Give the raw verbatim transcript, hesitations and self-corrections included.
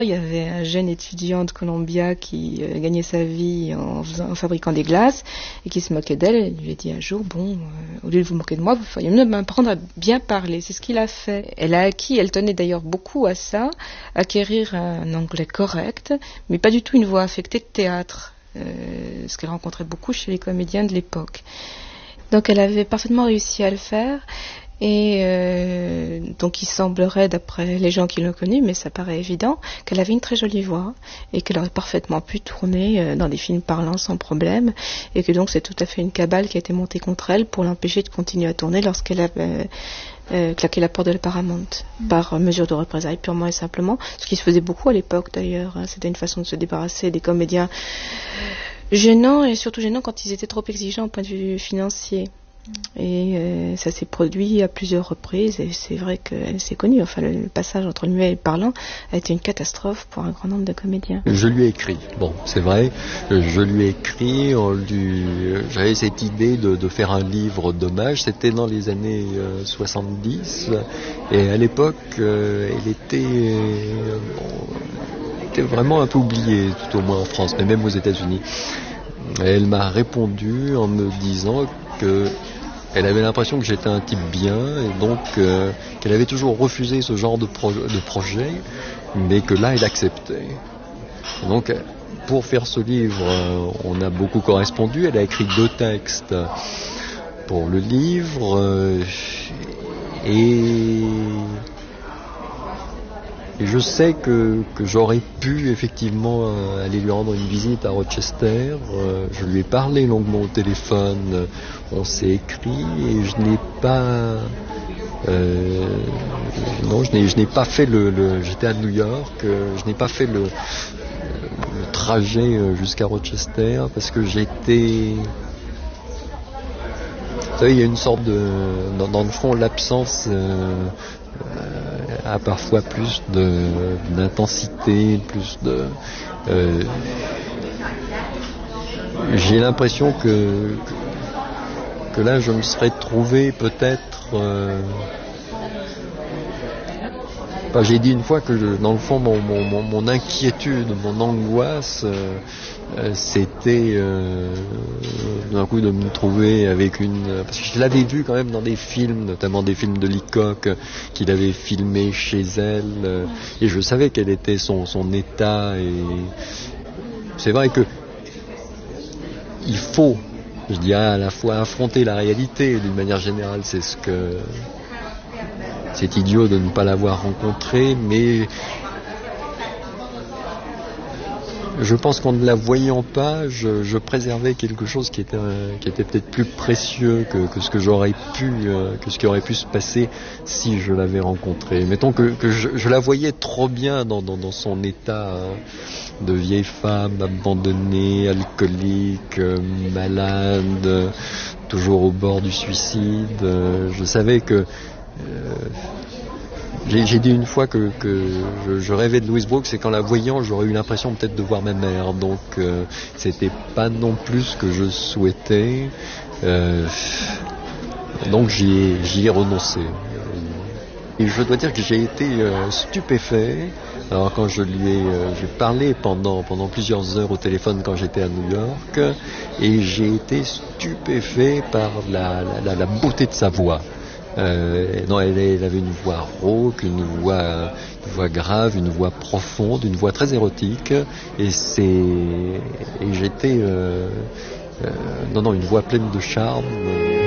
Il y avait un jeune étudiant de Columbia qui euh, gagnait sa vie en, faisant, en fabriquant des glaces et qui se moquait d'elle. Elle lui a dit un jour, bon, euh, au lieu de vous moquer de moi, vous feriez mieux de m'apprendre à bien parler. C'est ce qu'il a fait. Elle a acquis, elle tenait d'ailleurs beaucoup à ça, acquérir un anglais correct, mais pas du tout une voix affectée de théâtre, euh, ce qu'elle rencontrait beaucoup chez les comédiens de l'époque. Donc elle avait parfaitement réussi à le faire. Et euh, donc il semblerait, d'après les gens qui l'ont connue, mais ça paraît évident, qu'elle avait une très jolie voix et qu'elle aurait parfaitement pu tourner euh, dans des films parlants sans problème, et que donc c'est tout à fait une cabale qui a été montée contre elle pour l'empêcher de continuer à tourner lorsqu'elle avait euh, claqué la porte de la Paramount, mmh. par mesure de représailles purement et simplement, ce qui se faisait beaucoup à l'époque d'ailleurs, hein. C'était une façon de se débarrasser des comédiens gênants, et surtout gênants quand ils étaient trop exigeants au point de vue financier. Et euh, ça s'est produit à plusieurs reprises, et c'est vrai qu'elle s'est connue. Enfin, le, le passage entre le muet et le parlant a été une catastrophe pour un grand nombre de comédiens. Je lui ai écrit, bon, c'est vrai, je lui ai écrit, on lui, j'avais cette idée de, de faire un livre d'hommage, c'était dans les années euh, soixante-dix, et à l'époque, euh, elle était, euh, bon, était vraiment un peu oubliée, tout au moins en France, mais même aux États-Unis. Et elle m'a répondu en me disant que elle avait l'impression que j'étais un type bien, et donc euh, qu'elle avait toujours refusé ce genre de, pro- de projet, mais que là elle acceptait. Et donc pour faire ce livre, euh, on a beaucoup correspondu. Elle a écrit deux textes pour le livre, euh, et Et je sais que, que j'aurais pu effectivement euh, aller lui rendre une visite à Rochester. Euh, je lui ai parlé longuement au téléphone, euh, on s'est écrit, et je n'ai pas... Euh, non, je n'ai, je n'ai pas fait le... le j'étais à New York, euh, je n'ai pas fait le, le trajet jusqu'à Rochester parce que j'étais... Vous savez, il y a une sorte de... Dans, dans le fond, l'absence... Euh, a parfois plus de, d'intensité, plus de... Euh, j'ai l'impression que, que, que là, je me serais trouvé peut-être... Euh, enfin, j'ai dit une fois que, je, dans le fond, mon, mon, mon, mon inquiétude, mon angoisse... Euh, Euh, c'était euh, d'un coup de me trouver avec une... Parce que je l'avais vu quand même dans des films, notamment des films de Leacock qu'il avait filmé chez elle, euh, et je savais quel était son, son état, et c'est vrai que il faut, je dirais, à la fois affronter la réalité d'une manière générale. C'est ce que... C'est idiot de ne pas l'avoir rencontrée, mais je pense qu'en ne la voyant pas, je, je préservais quelque chose qui était, euh, qui était peut-être plus précieux que, que ce que j'aurais pu, euh, que ce qui aurait pu se passer si je l'avais rencontrée. Mettons que, que je, je la voyais trop bien dans, dans, dans son état hein, de vieille femme abandonnée, alcoolique, euh, malade, euh, toujours au bord du suicide. Euh, je savais que euh, J'ai, j'ai dit une fois que, que je, je rêvais de Louise Brooks, et qu'en la voyant, j'aurais eu l'impression peut-être de voir ma mère. Donc, euh, c'était pas non plus ce que je souhaitais. Euh, donc, j'y ai, j'y ai renoncé. Et je dois dire que j'ai été euh, stupéfait. Alors, quand je lui ai, euh, j'ai parlé pendant, pendant plusieurs heures au téléphone quand j'étais à New York, et j'ai été stupéfait par la, la, la, la beauté de sa voix. Euh, non, elle, elle avait une voix rauque, une voix, une voix grave, une voix profonde, une voix très érotique, et c'est, et j'étais, euh, euh, non, non, une voix pleine de charme.